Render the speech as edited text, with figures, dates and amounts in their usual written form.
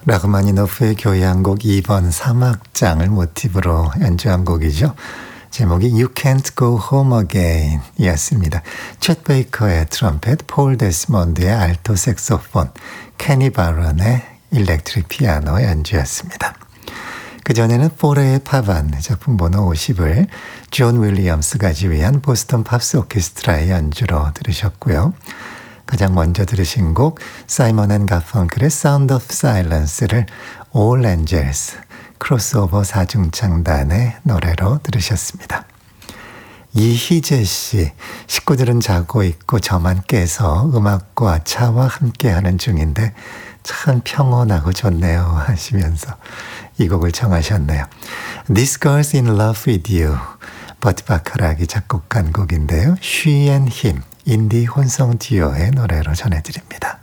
라흐마니노프의 교향곡 2번 사막장을 모티브로 연주한 곡이죠. 제목이 You Can't Go Home Again 이었습니다. 챗 베이커의 트럼펫, 폴 데스몬드의 알토 색소폰, 케니 바런의 일렉트릭 피아노 연주였습니다. 그전에는 포레의 파반 작품 번호 50을 존 윌리엄스가 지휘한 보스턴 팝스 오케스트라의 연주로 들으셨고요. 가장 먼저 들으신 곡 사이먼 앤 가펑클의 Sound of Silence를 All Angels 크로스오버 사중창단의 노래로 들으셨습니다. 이희재 씨, 식구들은 자고 있고 저만 깨서 음악과 차와 함께하는 중인데 참 평온하고 좋네요 하시면서 이 곡을 청하셨네요. This Girl's in Love with You, 버트 바카락이 작곡한 곡인데요. She and Him, 인디 혼성 듀오의 노래로 전해드립니다.